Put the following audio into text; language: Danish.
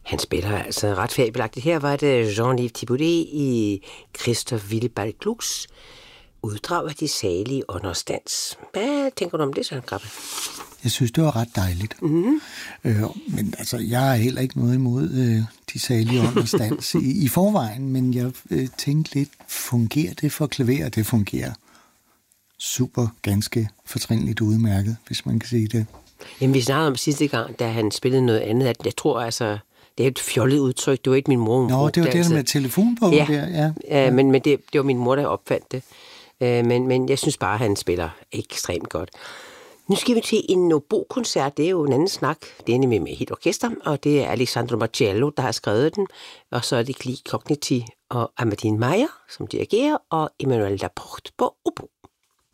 Han spiller altså ret fabelagtigt. Her var det Jean-Yves Thibaudet i Christophe Willibald Glucks uddrag af De salige ånders dans. Hvad tænker du om det, Søren Krabbe? Jeg synes, det var ret dejligt. Mm-hmm. Men altså, jeg har heller ikke noget imod De salige ånders dans i forvejen, men jeg tænkte lidt, fungerer det for klaver? Det fungerer super, ganske fortrinligt udmærket, hvis man kan sige det. Jamen, vi snakkede om sidste gang, da han spillede noget andet, at jeg tror altså, det er et fjollet udtryk. Det var ikke min mor. Nå, det var det med telefonbogen der, ja. Men det var min mor, der opfandt det. Men jeg synes bare, at han spiller ekstremt godt. Nu skal vi til en obokoncert. Det er jo en anden snak. Det er nemlig med helt orkester, og det er Alessandro Marcello, der har skrevet den. Og så er det Gli Cogniti og Amadine Meyer, som dirigerer, og Emmanuel Laporte på obo.